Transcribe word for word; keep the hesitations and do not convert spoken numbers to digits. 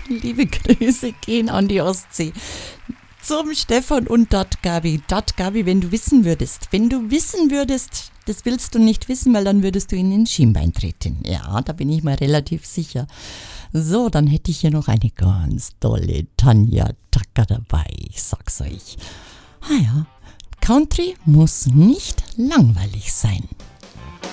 Liebe Grüße gehen an die Ostsee. Zum Stefan und dat Gabi. Dat Gabi, wenn du wissen würdest, wenn du wissen würdest, das willst du nicht wissen, weil dann würdest du in den Schienbein treten. Ja, da bin ich mal relativ sicher. So, dann hätte ich hier noch eine ganz tolle Tanja Tacker dabei. Ich sag's euch. Ah ja, Country muss nicht langweilig sein.